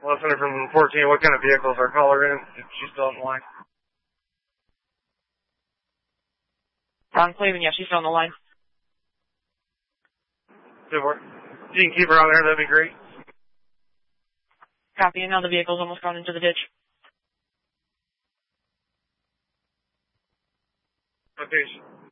Listener from 14, what kind of vehicles are caller in? If she's still on the line. Ron Clavin, yeah, she's still on the line. Super. If you can keep her on there, that'd be great. Copy, and now the vehicle's almost gone into the ditch. Okay.